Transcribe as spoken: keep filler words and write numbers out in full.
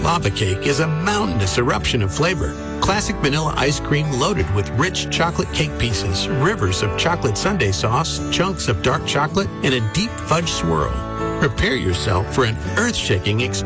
Lava cake is a mountainous eruption of flavor. Classic vanilla ice cream loaded with rich chocolate cake pieces, rivers of chocolate sundae sauce, chunks of dark chocolate, and a deep fudge swirl. Prepare yourself for an earth-shaking experience.